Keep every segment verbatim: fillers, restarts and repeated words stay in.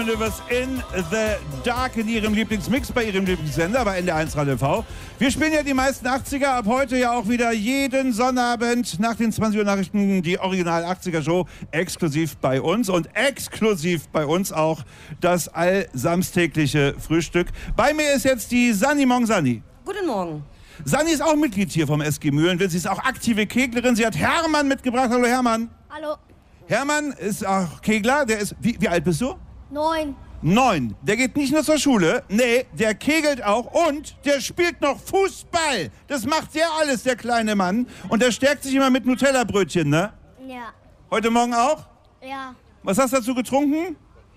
Was in the Dark in ihrem Lieblingsmix bei ihrem Lieblingssender bei N D R eins Radio V. Wir spielen ja die meisten achtziger, ab heute ja auch wieder jeden Sonnabend nach den zwanzig Uhr Nachrichten die Original achtziger Show exklusiv bei uns und exklusiv bei uns auch das allsamstägliche Frühstück. Bei mir ist jetzt die Sanni Mong Sanni. Guten Morgen. Sanni ist auch Mitglied hier vom S G Mühlenwitz. Sie ist auch aktive Keglerin. Sie hat Hermann mitgebracht. Hallo Hermann. Hallo. Hermann ist auch Kegler. Der ist, wie, wie alt bist du? Neun. Neun. Der geht nicht nur zur Schule, nee, der kegelt auch und der spielt noch Fußball. Das macht der alles, der kleine Mann. Und der stärkt sich immer mit Nutella-Brötchen, ne? Ja. Heute Morgen auch? Ja. Was hast du dazu getrunken?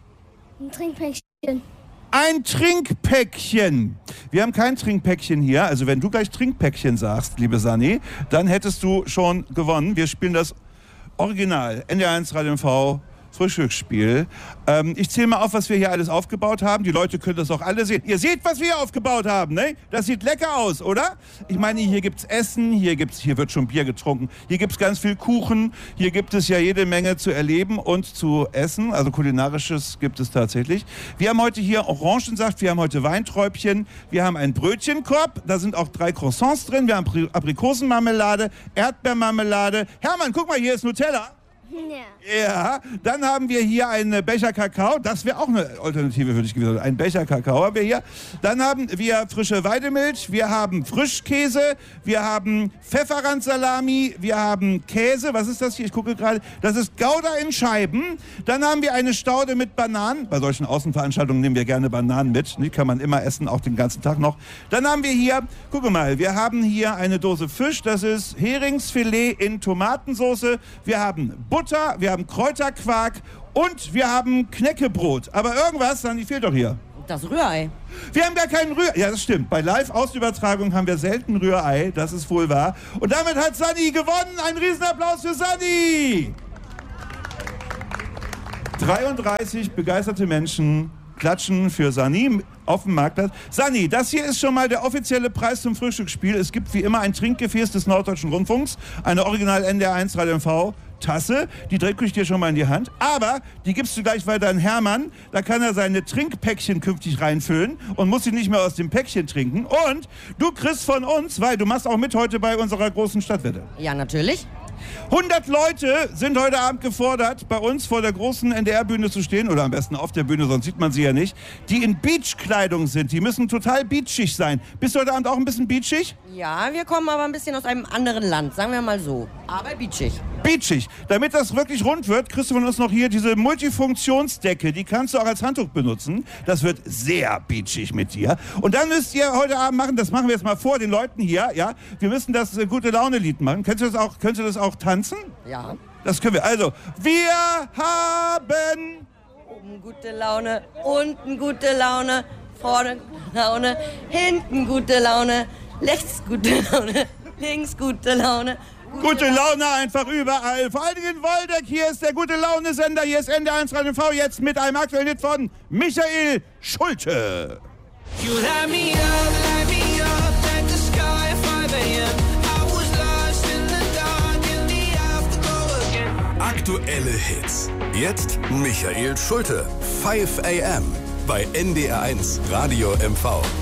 Ein Trinkpäckchen. Ein Trinkpäckchen. Wir haben kein Trinkpäckchen hier. Also wenn du gleich Trinkpäckchen sagst, liebe Sanni, dann hättest du schon gewonnen. Wir spielen das Original N D R eins Radio V Frühstücksspiel. Ähm, ich zähle mal auf, was wir hier alles aufgebaut haben. Die Leute können das auch alle sehen. Ihr seht, was wir hier aufgebaut haben, ne? Das sieht lecker aus, oder? Ich meine, hier gibt's Essen, hier gibt's, hier wird schon Bier getrunken, hier gibt's ganz viel Kuchen, hier gibt es ja jede Menge zu erleben und zu essen. Also kulinarisches gibt es tatsächlich. Wir haben heute hier Orangensaft, wir haben heute Weinträubchen, wir haben einen Brötchenkorb, da sind auch drei Croissants drin, wir haben Aprikosenmarmelade, Erdbeermarmelade. Hermann, guck mal, hier ist Nutella. Ja. Ja, dann haben wir hier einen Becher Kakao. Das wäre auch eine Alternative für dich gewesen. Ein Becher Kakao haben wir hier. Dann haben wir frische Weidemilch. Wir haben Frischkäse. Wir haben Pfefferrandsalami. Wir haben Käse. Was ist das hier? Ich gucke gerade. Das ist Gouda in Scheiben. Dann haben wir eine Staude mit Bananen. Bei solchen Außenveranstaltungen nehmen wir gerne Bananen mit. Die kann man immer essen, auch den ganzen Tag noch. Dann haben wir hier, gucke mal, wir haben hier eine Dose Fisch. Das ist Heringsfilet in Tomatensauce. Wir haben Butter. Wir haben Kräuterquark und wir haben Knäckebrot. Aber irgendwas, dann fehlt doch hier. Das Rührei. Wir haben gar kein Rührei. Ja, das stimmt. Bei Live-Ausübertragung haben wir selten Rührei. Das ist wohl wahr. Und damit hat Sanni gewonnen. Ein Riesenapplaus für Sanni. dreiunddreißig begeisterte Menschen klatschen für Sanni auf dem Marktplatz. Sanni, das hier ist schon mal der offizielle Preis zum Frühstücksspiel. Es gibt wie immer ein Trinkgefäß des Norddeutschen Rundfunks, eine Original N D R eins Radio M V Tasse, die drücke ich dir schon mal in die Hand. Aber die gibst du gleich weiter an Hermann. Da kann er seine Trinkpäckchen künftig reinfüllen und muss sie nicht mehr aus dem Päckchen trinken. Und du kriegst von uns, weil du machst auch mit heute bei unserer großen Stadtwette. Ja, natürlich. hundert Leute sind heute Abend gefordert, bei uns vor der großen N D R-Bühne zu stehen, oder am besten auf der Bühne, sonst sieht man sie ja nicht, die in Beachkleidung sind. Die müssen total beachig sein. Bist du heute Abend auch ein bisschen beachig? Ja, wir kommen aber ein bisschen aus einem anderen Land, sagen wir mal so. Aber beachig. Beachig. Damit das wirklich rund wird, kriegst du von uns noch hier diese Multifunktionsdecke. Die kannst du auch als Handtuch benutzen. Das wird sehr beachig mit dir. Und dann müsst ihr heute Abend machen, das machen wir jetzt mal vor den Leuten hier, ja, wir müssen das äh, Gute-Laune-Lied machen. Könnt ihr das auch, könnt ihr das auch tanzen? Ja. Das können wir. Also, wir haben Oben gute Laune, unten gute Laune, vorne gute Laune, hinten gute Laune, rechts gute Laune, links gute Laune. gute Laune einfach überall. Vor allen Dingen in Woldeck. Hier ist der Gute-Laune-Sender. Hier ist N D R eins Radio V. Jetzt mit einem aktuellen Hit von Michael Schulte. You light me up, light me up like the sky at five a m I was lost in the dark in the afterglow again. Aktuelle Hits. Jetzt Michael Schulte. five a m bei N D R eins Radio M V.